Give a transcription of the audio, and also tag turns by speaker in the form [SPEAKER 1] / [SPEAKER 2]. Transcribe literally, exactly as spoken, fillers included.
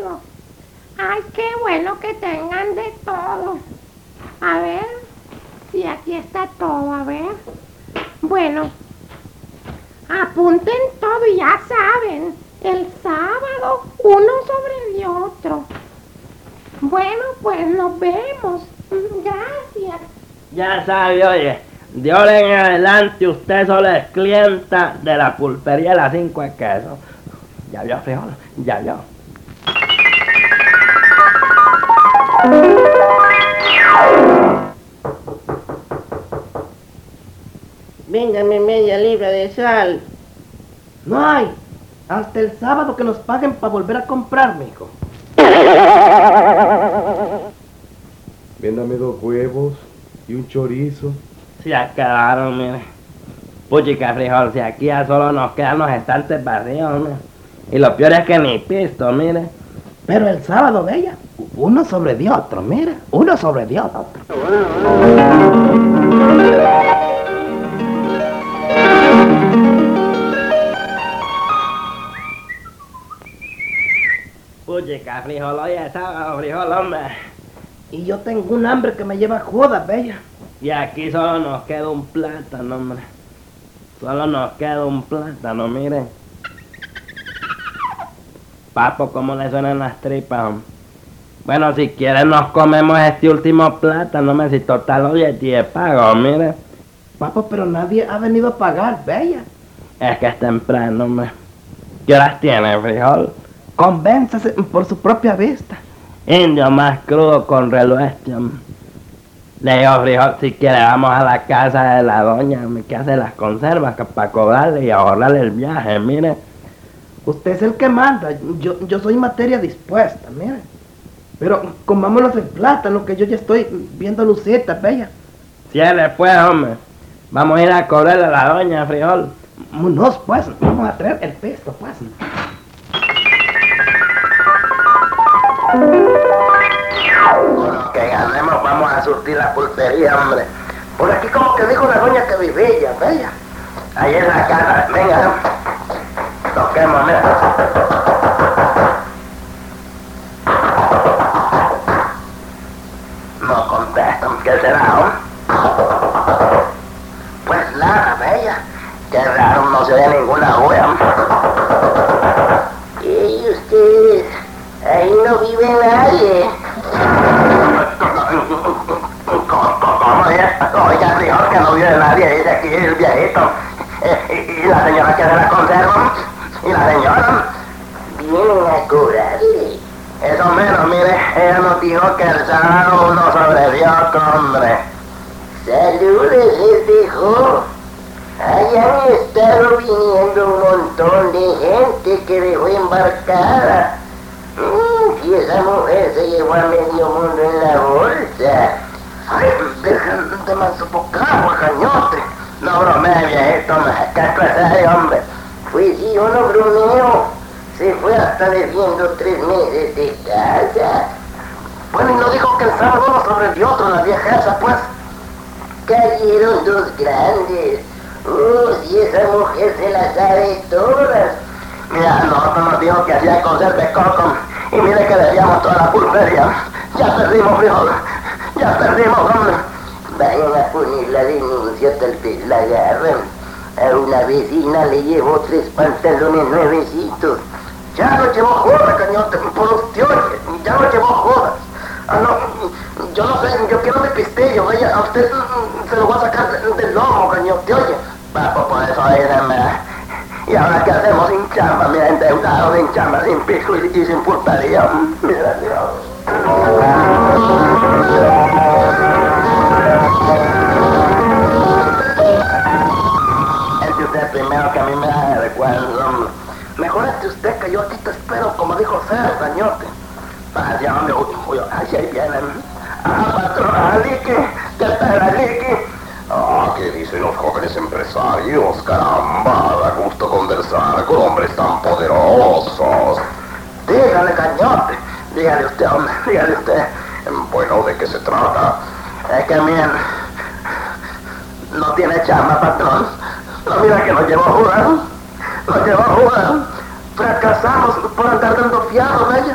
[SPEAKER 1] sábado. Ay, qué bueno que tengan de todo. A ver, si aquí está todo, a ver. Bueno, apunten todo y ya saben, el sábado uno sobre el otro. Bueno, pues nos vemos. Gracias.
[SPEAKER 2] Ya sabe, oye, de ahora en adelante usted solo es clienta de la pulpería de las cinco de queso. Ya vio, frijol, ya vio.
[SPEAKER 3] Véngame media libra de sal.
[SPEAKER 4] No hay. Hasta el sábado que nos paguen para volver a comprar, mijo.
[SPEAKER 5] Véndame dos huevos y un chorizo.
[SPEAKER 2] Se acabaron, mire. Puchica, frijol, si aquí ya solo nos quedan los estantes vacíos, mire. Y lo peor es que ni pisto, mire.
[SPEAKER 4] Pero el sábado, bella, uno sobre de otro, mira, uno sobre de otro.
[SPEAKER 2] Puchica, frijol, oye, sábado, frijol, hombre.
[SPEAKER 4] Y yo tengo un hambre que me lleva joda, bella.
[SPEAKER 2] Y aquí solo nos queda un plátano, hombre. Solo nos queda un plátano, mire. Papo, ¿cómo le suenan las tripas, hombre? Bueno, si quieren nos comemos este último plátano, hombre. Si total, oye, tiene pago, mire.
[SPEAKER 4] Papo, pero nadie ha venido a pagar, bella.
[SPEAKER 2] Es que es temprano, hombre. ¿Qué horas tiene, frijol?
[SPEAKER 4] Convénzase por su propia vista.
[SPEAKER 2] Indio más crudo con relueste, hombre. Le digo, frijol, si quiere vamos a la casa de la doña, hombre, que hace las conservas, que para cobrarle y ahorrarle el viaje, mire.
[SPEAKER 4] Usted es el que manda, yo, yo soy materia dispuesta, mire. Pero comámonos el plátano, que yo ya estoy viendo lucitas, bella.
[SPEAKER 2] Ciele, pues, hombre. Vamos a ir a cobrarle a la doña, frijol.
[SPEAKER 4] Vámonos, pues, vamos a traer el pesto, pues.
[SPEAKER 2] Que ganemos, vamos a surtir la pulpería, hombre. Por aquí como que dijo la doña que vivía, bella. Ahí en la casa, venga. Toquemos, mira. No contestan, ¿qué será, hombre? Pues nada, bella. Qué raro, no se ve ninguna huella.
[SPEAKER 3] ¿Y ustedes? Ahí no vive nadie.
[SPEAKER 2] ¿Cómo es? Oiga, señor, que no vive nadie, dice aquí el viejito. ¿Y, y la señora que se la conserva? ¿Y la señora?
[SPEAKER 3] Vienen a cobrarle.
[SPEAKER 2] Eso menos, mire, ella nos dijo que el sábado uno sobrevivió otro hombre.
[SPEAKER 3] Saludos, les dejó. Hayan estado viniendo un montón de gente que dejó embarcada. Mm, si esa mujer se llevó a medio mundo en la bolsa.
[SPEAKER 2] Ay, dejen de mansupocar, cañote. No bromee, viejito, ¿qué clase de hombre?
[SPEAKER 3] Pues si yo no bromeo, se fue hasta debiendo tres meses de casa.
[SPEAKER 2] Bueno, y no dijo que el sábado uno sobrevivió otro, la vieja esa, pues.
[SPEAKER 3] Cayeron dos grandes. Oh, si esa mujer se las sabe todas.
[SPEAKER 2] Mira, nosotros nos dijo que hacía conserve coco. Y mire que debíamos toda la pulpería. Ya perdimos, frijol. Ya perdimos, hombre.
[SPEAKER 3] Vayan a poner la denuncia, tal vez la agarran. A una vecina le llevó tres pantalones nuevecitos.
[SPEAKER 2] Ya lo llevó joda, cañote, por usted, oye, ya lo llevó joda. Ah, no, yo no sé, yo quiero mi pistillo, vaya, a usted mm, se lo voy a sacar de- del lomo, cañote, oye. Papo, por eso díganme. ¿Y ahora qué hacemos sin chamba? Mira, endeudados, sin chamba, sin pico y, y sin pulpería. Mira, Dios. Entre usted primero que a mí me da de recuerdo, hombre. Mejorate usted, que yo aquí te espero, como dijo César, cañote. Vaya, hombre, uy, uy, ay, ahí vienen. Ah, patrón, Alique, ¿qué tal, Alique?
[SPEAKER 5] Ah, ¿qué dicen los jóvenes empresarios? Caramba, da gusto conversar con hombres tan poderosos.
[SPEAKER 2] Dígale, cañote, dígale usted, hombre, dígale usted.
[SPEAKER 5] Bueno, ¿de qué se trata?
[SPEAKER 2] Es que, miren, no tiene chamba, patrón. No mira que nos llevó a jugar. Nos llevó a jugar. Fracasamos por andar dando fiado, vaya.